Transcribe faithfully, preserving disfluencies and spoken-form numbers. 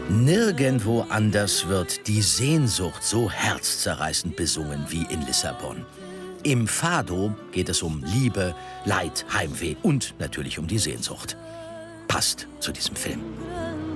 Nirgendwo anders wird die Sehnsucht so herzzerreißend besungen wie in Lissabon. Im Fado geht es um Liebe, Leid, Heimweh und natürlich um die Sehnsucht. Passt zu diesem Film.